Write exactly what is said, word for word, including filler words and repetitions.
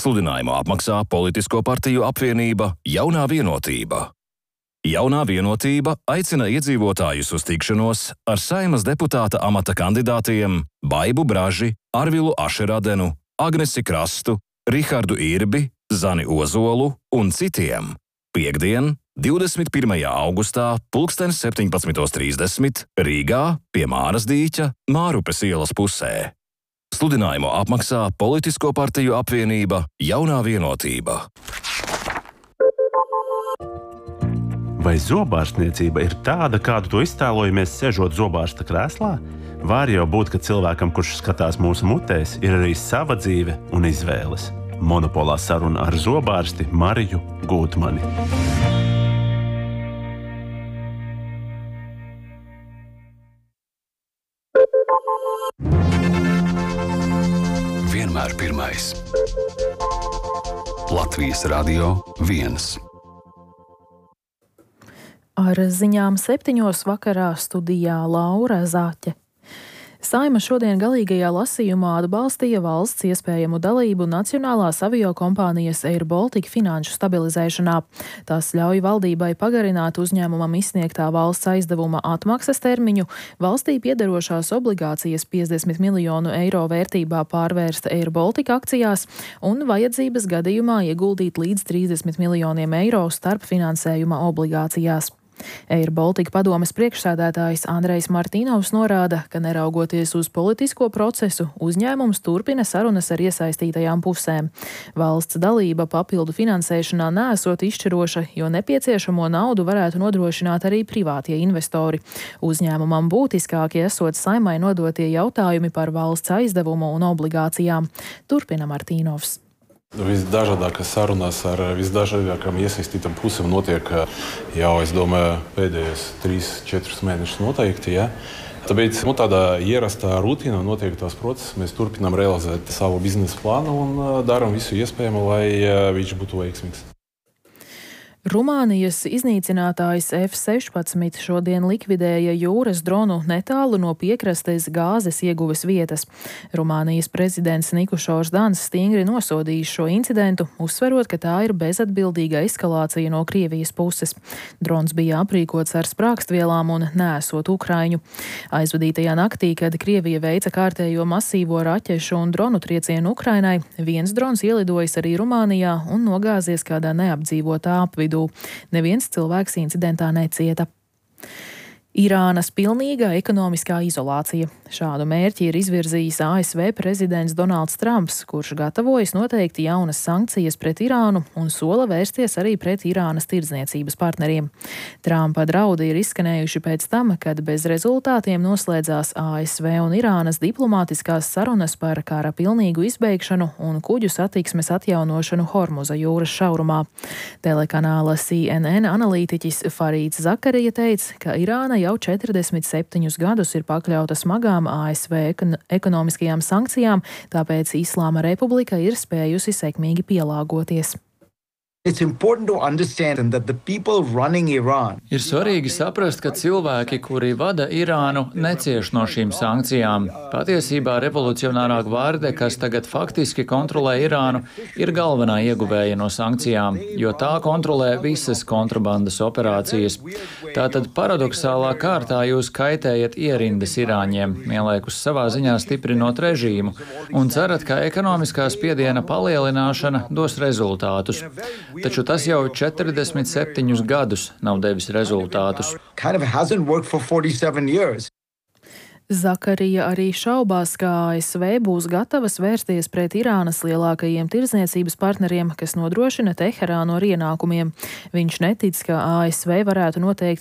Sludinājumu apmaksā politisko partiju apvienība Jaunā vienotība. Jaunā vienotība aicina iedzīvotājus uz tikšanos ar Saeimas deputāta amata kandidātiem Baibu Braži, Arvilu Ašeradenu, Agnesi Krastu, Rihardu Irbi, Zani Ozolu un citiem. Piektdien, divdesmit pirmajā augustā, pulkstens septiņpadsmit trīsdesmit Rīgā pie Māras dīķa, Mārupes ielas pusē. Sludinājumu apmaksā politisko partiju apvienība Jaunā vienotība. Vai zobārstniecība ir tāda, kādu to iztēlojamies sežot zobārsta krēslā? Var jau būt, ka cilvēkam, kurš skatās mūsu mutēs, ir arī sava dzīve un izvēles. Monopolā saruna ar zobārsti Mariju Gūtmani. Vienmēr pirmais. Latvijas Radio viens. Ar ziņām septiņos vakarā studijā Laura Zaķe. Saeima šodien galīgajā lasījumā atbalstīja valsts iespējamu dalību Nacionālās aviokompānijas Air Baltica finanšu stabilizēšanā. Tas ļauj valdībai pagarināt uzņēmumam izsniegtā valsts aizdevuma atmaksas termiņu, valstī piederošās obligācijas piecdesmit miljonu eiro vērtībā pārvērst Air Baltica akcijās un vajadzības gadījumā ieguldīt līdz trīsdesmit miljoniem eiro starp finansējuma obligācijās. Air Baltica padomes priekšsēdētājs Andrejs Martīnovs norāda, ka neraugoties uz politisko procesu, uzņēmums turpina sarunas ar iesaistītajām pusēm. Valsts dalība papildu finansēšanā neesot izšķiroša, jo nepieciešamo naudu varētu nodrošināt arī privātie investori. Uzņēmumam būtiskākie esot Saeimai nodotie jautājumi par valsts aizdevumu un obligācijām. Turpina Martīnovs. Visdažādākās sarunās ar visdažādākām iesaistītām pusēm notiek jau, es domāju, pēdējos trīs, četrus mēnešus noteikti. Ja? Tāpēc nu, tādā ierastā rutīnā notiek tās process. Mēs turpinām realizēt savu biznesa plānu un darām visu iespējamo, lai viņš būtu veiksmīgs. Rumānijas iznīcinātājs F sešpadsmit šodien likvidēja jūras dronu netālu no piekrastes gāzes ieguves vietas. Rumānijas prezidents Nikušors Dans stingri nosodījis šo incidentu, uzsverot, ka tā ir bezatbildīga eskalācija no Krievijas puses. Drons bija aprīkots ar sprākstvielām un neesot Ukraiņu. Aizvadītajā naktī, kad Krievija veica kārtējo masīvo raķešu un dronu triecienu Ukrainai, viens drons ielidojis arī Rumānijā un nogāzies kādā neapdzīvotā apvidū. Neviens cilvēks incidentā necieta. Irānas pilnīga ekonomiskā izolācija. Šādu mērķi ir izvirzījis A S V prezidents Donalds Trumps, kurš gatavojas noteikt jaunas sankcijas pret Irānu un sola vērsties arī pret Irānas tirdzniecības partneriem. Trumpa draudi ir izskanējuši pēc tam, kad bez rezultātiem noslēdzās A S V un Irānas diplomātiskās sarunas par kara pilnīgu izbeigšanu un kuģu satiksmes atjaunošanu Hormuza jūras šaurumā. Telekanāla C N N analītiķis Farīds Zakarija teica, ka Irāna jau četrdesmit septiņus gadus ir pakļauta smagām A S V ekonomiskajām sankcijām, tāpēc Islāma Republika ir spējusi sekmīgi pielāgoties. Ir svarīgi saprast, ka cilvēki, kuri vada Irānu, necieš no šīm sankcijām. Patiesībā revolucionārā gvarde, kas tagad faktiski kontrolē Irānu, ir galvenā ieguvēja no sankcijām, jo tā kontrolē visas kontrabandas operācijas. Tātad paradoxālā kārtā jūs kaitējat ierindas irāņiem, vienlaikus savā ziņā stiprinot režīmu, un cerat, ka ekonomiskā spiediena palielināšana dos rezultātus. Taču tas jau četrdesmit septiņus gadus nav devis rezultātus. Zakarija arī šaubās, ka A S V būs gatavas vērsties pret Irānas lielākajiem tirdzniecības partneriem, kas nodrošina Teherānu ar ienākumiem. Viņš netic, ka A S V varētu noteikt